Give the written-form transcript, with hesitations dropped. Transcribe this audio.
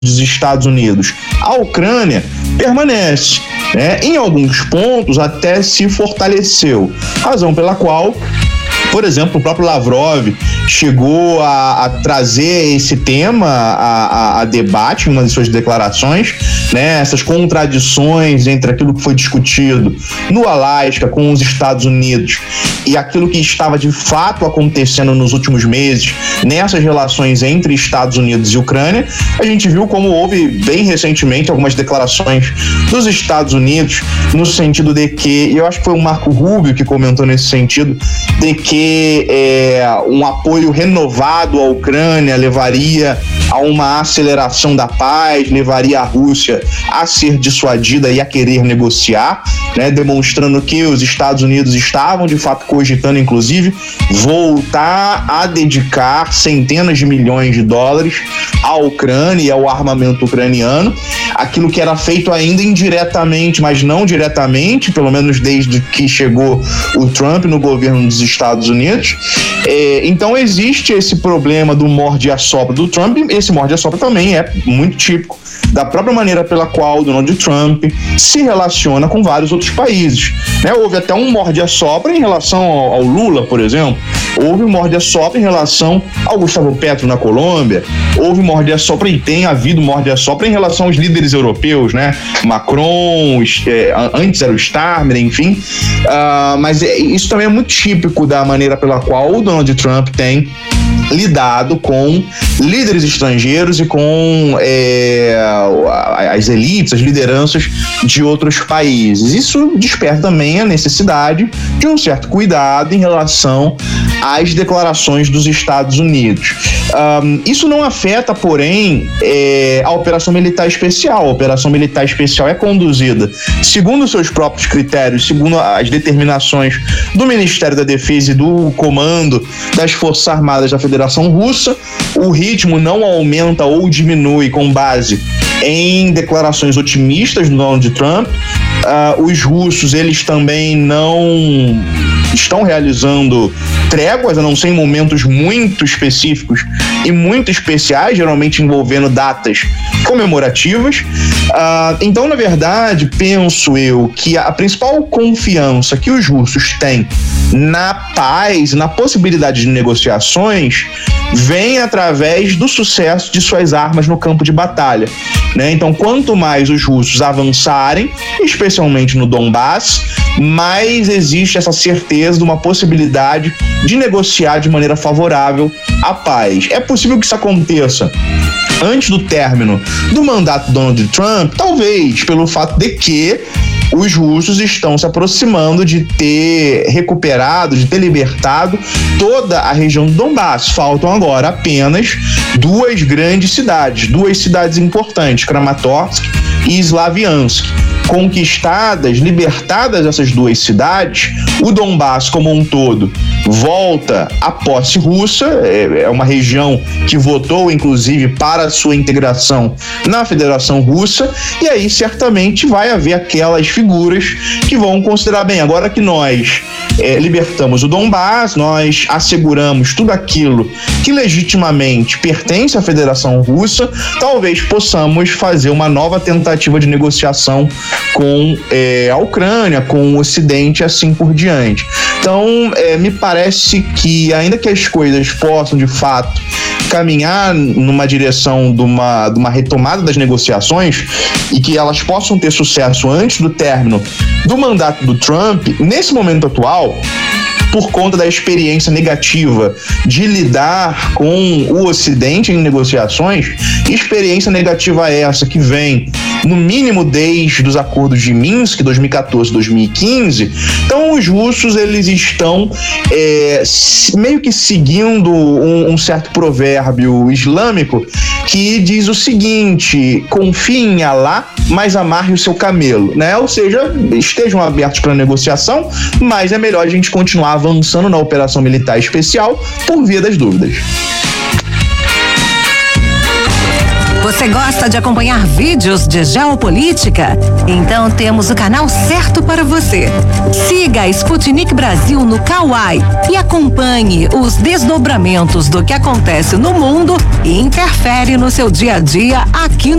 dos Estados Unidos à Ucrânia permanece, né? Em alguns pontos até se fortaleceu, razão pela qual, por exemplo, o próprio Lavrov chegou a trazer esse tema a debate em uma de suas declarações, né? Essas contradições entre aquilo que foi discutido no Alasca com os Estados Unidos e aquilo que estava de fato acontecendo nos últimos meses nessas relações entre Estados Unidos e Ucrânia. A gente viu como houve bem recentemente algumas declarações dos Estados Unidos no sentido de que, e eu acho que foi o Marco Rubio que comentou nesse sentido, de que um apoio renovado à Ucrânia levaria a uma aceleração da paz, levaria a Rússia a ser dissuadida e a querer negociar, né, demonstrando que os Estados Unidos estavam de fato cogitando, inclusive, voltar a dedicar centenas de milhões de dólares à Ucrânia e ao armamento ucraniano, aquilo que era feito ainda indiretamente, mas não diretamente, pelo menos desde que chegou o Trump no governo dos Estados Unidos. Então existe esse problema do morde-a-sopra do Trump. Esse morde-a-sopra também é muito típico da própria maneira pela qual Donald Trump se relaciona com vários outros países, né? Houve até um morde-a-sopra em relação ao Lula, por exemplo. Houve um morde-a-sopra em relação ao Gustavo Petro na Colômbia. Houve morde-a-sopra e tem havido morde-a-sopra em relação aos líderes europeus, né? Macron, antes era o Starmer, enfim. Mas isso também é muito típico da maneira pela qual o Donald Trump tem lidado com líderes estrangeiros e com as elites, as lideranças de outros países. Isso desperta também a necessidade de um certo cuidado em relação às declarações dos Estados Unidos. Isso não afeta, porém, a Operação Militar Especial. A Operação Militar Especial é conduzida segundo os seus próprios critérios, segundo as determinações do Ministério da Defesa e do Comando das Forças Armadas da Federação Russa. O ritmo não aumenta ou diminui com base em declarações otimistas do Donald Trump. Os russos, eles também não estão realizando tréguas, a não ser em momentos muito específicos e muito especiais, geralmente envolvendo datas comemorativas. Então, na verdade, penso eu que a principal confiança que os russos têm na paz, na possibilidade de negociações, vem através do sucesso de suas armas no campo de batalha, né? Então, quanto mais os russos avançarem, especialmente no Donbass, mais existe essa certeza de uma possibilidade de negociar de maneira favorável à paz. É possível que isso aconteça antes do término do mandato do Donald Trump, talvez pelo fato de que os russos estão se aproximando de ter recuperado, de ter libertado toda a região do Donbass. Faltam agora apenas duas cidades importantes, Kramatorsk e Slaviansk. Conquistadas, libertadas essas duas cidades, o Donbass como um todo volta à posse russa. É uma região que votou, inclusive, para a sua integração na Federação Russa, e aí certamente vai haver aquelas figuras que vão considerar, bem, agora que nós libertamos o Donbass, nós asseguramos tudo aquilo que legitimamente pertence à Federação Russa, talvez possamos fazer uma nova tentativa de negociação com a Ucrânia, com o Ocidente, assim por diante. Então, me parece que, ainda que as coisas possam, de fato, caminhar numa direção de uma retomada das negociações e que elas possam ter sucesso antes do término do mandato do Trump, nesse momento atual, por conta da experiência negativa de lidar com o Ocidente em negociações, experiência negativa essa que vem, no mínimo, desde os acordos de Minsk, 2014, 2015. Então, os russos, eles estão meio que seguindo um certo provérbio islâmico que diz o seguinte: confie em Alá, mas amarre o seu camelo, né? Ou seja, estejam abertos para negociação, mas é melhor a gente continuar avançando na Operação Militar Especial por via das dúvidas. Você gosta de acompanhar vídeos de geopolítica? Então temos o canal certo para você. Siga a Sputnik Brasil no Kawai e acompanhe os desdobramentos do que acontece no mundo e interfere no seu dia a dia aqui